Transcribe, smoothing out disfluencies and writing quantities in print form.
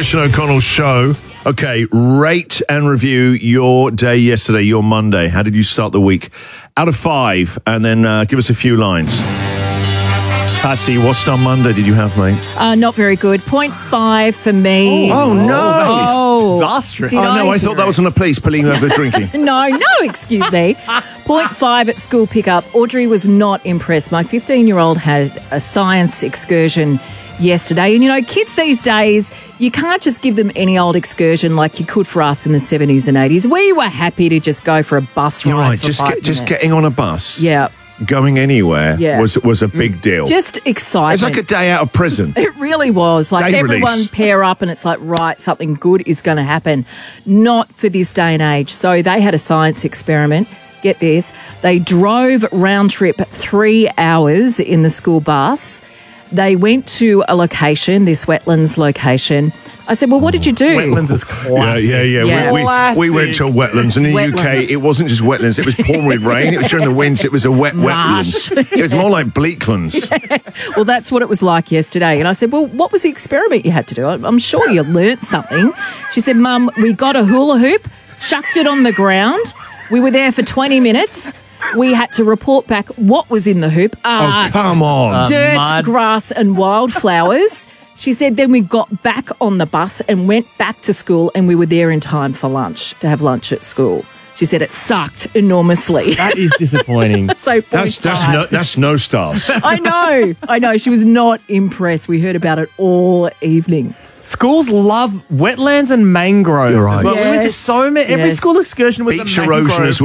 Christian O'Connell Show. Okay, rate and review your day yesterday, your Monday. How did you start the week? Out of 5, and then give us a few lines. Patsy, what star Monday did you have, mate? Not very good. 0.5 for me. Oh, no. Oh, disastrous. did Oh, no, I thought that was on a police pulling over drinking. No, excuse me. 0.5 at school pickup. Audrey was not impressed. My 15-year-old had a science excursion yesterday. And, you know, kids these days, you can't just give them any old excursion like you could for us in the 70s and 80s. We were happy to just go for a bus ride. You're right, for just 5 minutes. just getting on a bus. Yeah. Going anywhere Yeah. was a big deal. Just excitement. It's like a day out of prison. It really was. Like Day everyone release. pair up and it's like, right, something good is going to happen. Not for this day and age. So they had a science experiment. Get this. They drove round trip 3 hours in the school bus. They went to a location, this wetlands location. I said, well, what did you do? Wetlands is classic. Yeah. Yeah. We went to wetlands, and in the UK, Wetlands. it wasn't just wetlands. It was pouring with rain. It was during the winter. It was a wet Marsh. wetlands. It was more like Bleaklands. Well, that's what it was like yesterday. And I said, well, what was the experiment you had to do? I'm sure you learnt something. She said, Mum, we got a hula hoop, chucked it on the ground. We were there for 20 minutes. We had to report back what was in the hoop. Oh, come on. Dirt, mud. grass and wildflowers. She said then we got back on the bus and went back to school and we were there in time for lunch, to have lunch at school. She said it sucked enormously. That is disappointing. So That's no stars. I know. She was not impressed. We heard about it all evening. Schools love wetlands and mangroves. You're right. as well. We went to Yes. so many. Every Yes. school excursion was Beach a mangrove. erosion as